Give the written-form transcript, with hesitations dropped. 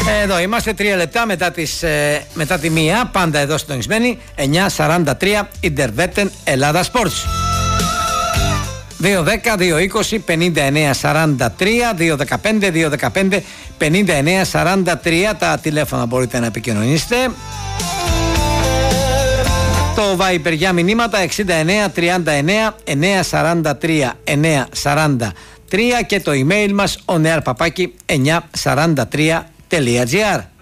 Εδώ είμαστε 3 λεπτά μετά τη μία. Πάντα εδώ συντονισμένοι. 9:43 Ιντερβέτεν Ελλάδα Sports. 2-10-2-20-59-43 2-15-2-15-59-43 τα τηλέφωνα μπορείτε να επικοινωνήσετε. Το Viber για μηνύματα 69-39-943-943 και το email μας onearpapaki943.gr.